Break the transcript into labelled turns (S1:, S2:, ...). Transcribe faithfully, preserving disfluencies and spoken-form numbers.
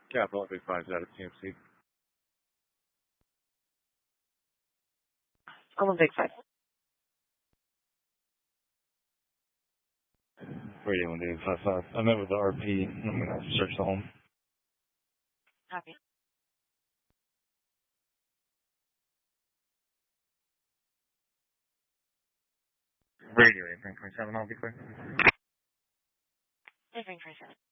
S1: Capital Big Five's out of T M C.
S2: I'm a Big Five.
S1: Radio one David five five. I met with the R P. I'm gonna search the home.
S2: Copy.
S1: Radio eight twenty-seven, I'll be clear.
S2: eight twenty-seven.